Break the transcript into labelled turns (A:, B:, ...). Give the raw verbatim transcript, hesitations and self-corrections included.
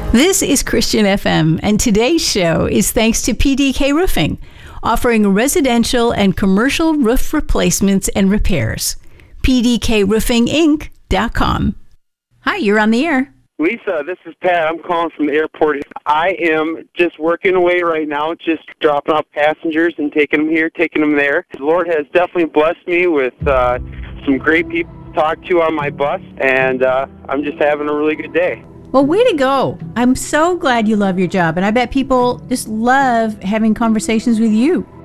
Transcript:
A: This is Christian F M, and today's show is thanks to P D K Roofing, offering residential and commercial roof replacements and repairs. P D K roofing inc dot com. Hi, you're on the air.
B: Lisa, this is Pat. I'm calling from the airport. I am just working away right now, just dropping off passengers and taking them here, taking them there. The Lord has definitely blessed me with uh, some great people to talk to on my bus, and uh, I'm just having a really good day.
A: Well, way to go. I'm so glad you love your job, and I bet people just love having conversations with you.